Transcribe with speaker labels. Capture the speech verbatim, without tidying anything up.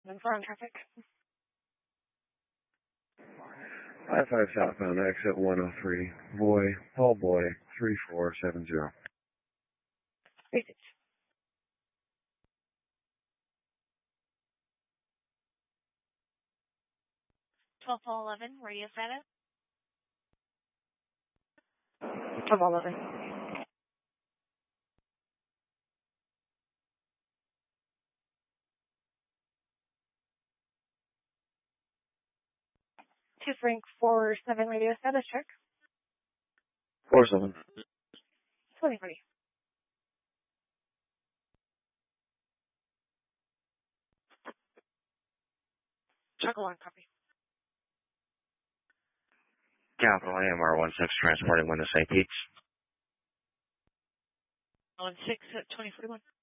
Speaker 1: four on traffic.
Speaker 2: I five southbound exit one oh three, boy, Paul Boy, three four seven zero.
Speaker 1: Basic. twelve eleven, radio status. twelve eleven. Two Frank four seven radio status check.
Speaker 2: four seven.
Speaker 1: twenty forty. Check one copy.
Speaker 2: Capital A M R one six transporting one to Saint Pete's.
Speaker 1: one six at twenty forty-one.